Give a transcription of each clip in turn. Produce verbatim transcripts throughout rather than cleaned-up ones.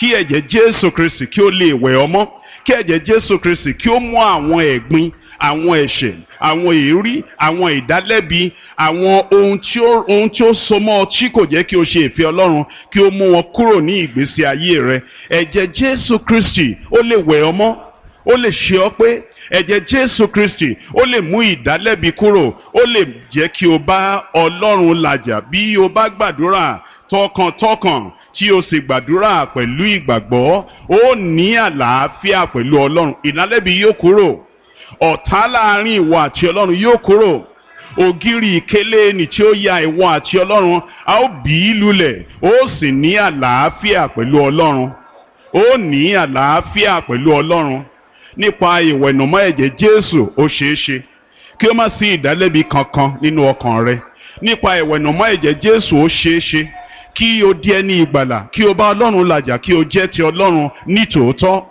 kí ẹ̀jẹ̀ Jésù Kristi kí ó lè wẹ̀ ọ́ mọ́, kí ẹ̀jẹ̀ Jésù Kristi kí ó mú àwọn ẹ̀gbin, àwọn ẹ̀ṣẹ̀, àwọn èérí, àwọn ìdálẹ́bi, àwọn ohun tí ó ohun tí ó so mọ́ ọ tí kò jẹ́ kí o ṣe ìfẹ́ Ọlọ́run kí ó mú wọn kúrò ní ìgbésí ayé rẹ. Ẹ̀jẹ̀ Jésù Kristi ó lè wẹ̀ ọ́ mọ́, ó lè ṣe ọ́ pé. Ẹ̀jẹ̀ Jésù Kristi ó lè mú ìdálẹ́bi kúrò, ó lè jẹ́ kí o bá Ọlọ́run làjà bí o bá gbàdúrà tọkàntọkàn tí o sì gbàdúrà pẹ̀lú ìgbàgbọ́, ó ní àlàáfíà pẹ̀lú Ọlọ́run. Ìdálẹ́bi yóò kúrò, ọ̀tá láàrin ìwọ àti Ọlọ́run yóò kúrò, ògiri ìkélé ni tí ó ya ìwọ àti Ọlọ́run a ó bì í lulẹ̀, ó sì ní àlàáfíà pẹ̀lú Ọlọ́run, ó ní àlàáfíà pẹ̀lú Ọlọ́run. Nípa ìwẹ̀nùmọ́ ẹ̀jẹ̀ Jésù ó ṣeé ṣe kí ó má sí ìdálẹ́bi kankan nínú ọkàn rẹ. Nípa ìwẹ̀nùmọ́ ẹ̀jẹ̀ Jésù ó ṣeé ṣe kí o di ẹni ìgbàlà, kí o bá Ọlọ́run làjà, kí o jẹ́ ti Ọlọ́run ní tòótọ́.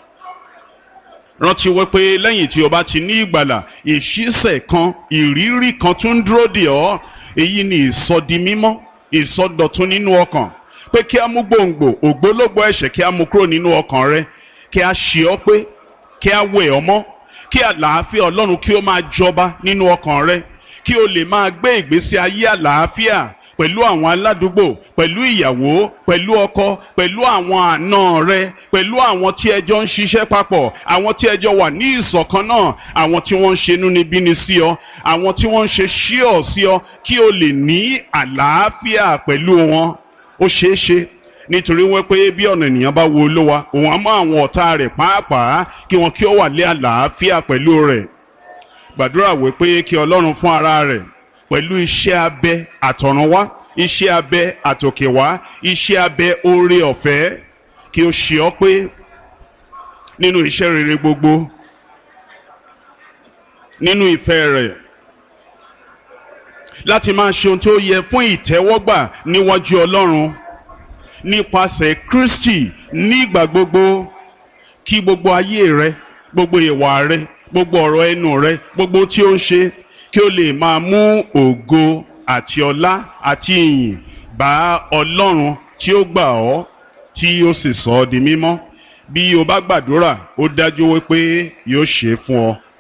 Rántí wípé lẹ́yìn tí o bá ti ní ìgbàlà, ìṣísẹ̀ kan, ìrírí kan tún dúró dè ọ́. Èyí ni ìsọdi mímọ́, ìsọdọ̀tun nínú ọkàn, pé kí a mú gbòǹgbò ògbólógbò ẹ̀ṣẹ̀ kí a mú kúrò nínú ọkàn rẹ, kí a ṣe ọ́ pé, kí a wẹ̀ ọ́ mọ́, kí àlàáfíà Ọlọ́run kí ó máa jọba nínú ọkàn rẹ, kí o lè máa gbé ìgbésí ayé àlàáfíà pẹ̀lú àwọn aládùúgbò, pẹ̀lú ìyàwó, pẹ̀lú ọkọ, pẹ̀lú àwọn àna rẹ, pẹ̀lú àwọn tí ẹjọ́ ń ṣiṣẹ́ papọ̀, àwọn tí ẹjọ́ wà ní ìṣọ̀kan náà, àwọn tí wọ́n ń ṣe inúnibíni sí ọ, àwọn tí wọ́n ń ṣe ṣíọ̀ sí ọ, kí o lè ní àlàáfíà pẹ̀lú wọn. Ó ṣeé ṣe nítorí wípé bí ọ̀nà ènìyàn bá wo Olúwa, òun á mọ àwọn ọ̀tá rẹ̀ pàápàá kí wọn kí ó wà lé àlàáfíà pẹ̀lú rẹ̀. Gbàdúrà wípé kí Ọlọ́run fún ara rẹ̀ pẹ̀lú iṣẹ́ abẹ àtọ̀runwá, iṣẹ́ abẹ àtòkèwá, iṣẹ́ abẹ oore ọ̀fẹ́, kí ó ṣe ọ́ pé nínú iṣẹ́ rere gbogbo, nínú ìfẹ́ rẹ̀, láti máa ṣe ohun tí ó yẹ fún ìtẹ́wọ́gbà níwájú Ọlọ́run nípasẹ̀ Kristi nígbà gbogbo. Kí gbogbo ayé rẹ, gbogbo ìwà rẹ, gbogbo ọ̀rọ̀ ẹnu rẹ, gbogbo tí ó ń ṣe, kí ó lè máa mú ògo àti ọlá àti ìyìn bá Ọlọ́run tí ó gbà ọ́, tí ó sì sọ ọ́ di mímọ́. Bí o bá gbàdúrà, ó dájú wípé yóò ṣe é fún ọ.